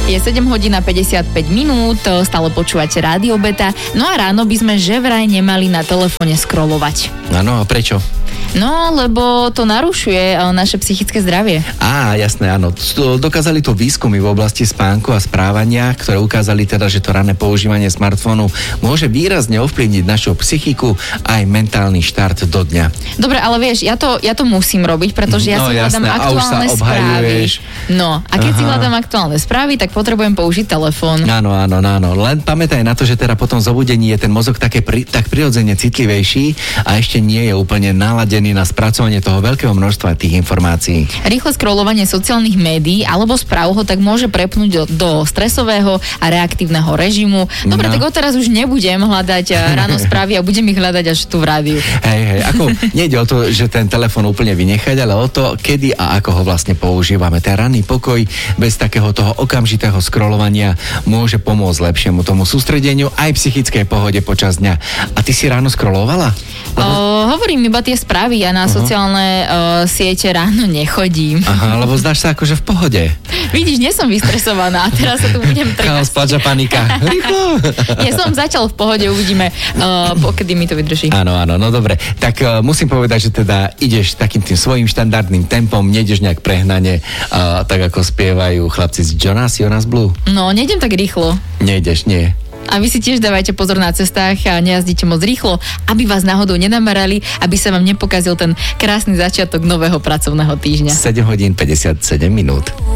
Je 7 hodín a 55 minút, stále počúvate Rádio Beta. No a ráno by sme že vraj nemali na telefóne scrollovať. Áno, a prečo? No, lebo to narušuje naše psychické zdravie. Jasné, áno. Dokázali to výskumy v oblasti spánku a správania, ktoré ukázali teda, že to ranné používanie smartfónu môže výrazne ovplyvniť našu psychiku a aj mentálny štart do dňa. Dobre, ale vieš, ja to musím robiť, pretože ja si hľadám aktuálne správy. No, a keď si hľadám aktuálne správy, tak potrebujem použiť telefón. Áno. Len pamätaj na to, že teda potom zobudení je ten mozog tak prirodzene citlivejší a ešte nie je úplne naladený na spracovanie toho veľkého množstva tých informácií. Rýchle scrollovanie sociálnych médií alebo správ ho tak môže prepnúť do stresového a reaktívneho režimu. Dobre, tak odteraz už nebudem hľadať ráno správy a budem ich hľadať až tu v rádiu. Hej, ako nejde o to, že ten telefón úplne vynechať, ale o to, kedy a ako ho vlastne používame. Ten ranný pokoj bez takého toho okamžitého scrollovania môže pomôcť lepšiemu tomu sústredeniu aj psychickej pohode počas dňa. A ty si ráno scrollovala? Hovorím iba tie správy, ja na sociálne siete ráno nechodím. Aha, lebo zdáš sa akože v pohode. Vidíš, nie som vystresovaná a teraz sa tu budem trkať. Chaos, plač a panika. Rýchlo. Nie, som zatiaľ v pohode, uvidíme, pokedy mi to vydrží. Áno, no dobre. Tak musím povedať, že teda ideš takým tým svojím štandardným tempom, nejdeš nejak prehnane, tak ako spievajú chlapci z Jonas Blue. No, nejdem tak rýchlo. Nejdeš, nie. A vy si tiež dávajte pozor na cestách a nejazdíte moc rýchlo, aby vás náhodou nenamarali, aby sa vám nepokazil ten krásny začiatok nového pracovného týždňa. 7 hodín 57 minút.